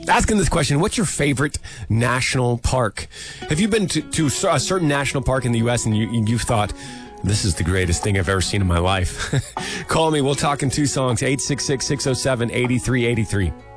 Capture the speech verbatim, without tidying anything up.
Asking this question, what's your favorite national park? Have you been to, to a certain national park in the U S and you, you've thought, this is the greatest thing I've ever seen in my life? Call me. We'll talk in two songs. eight six six, six oh seven, eight three eight three.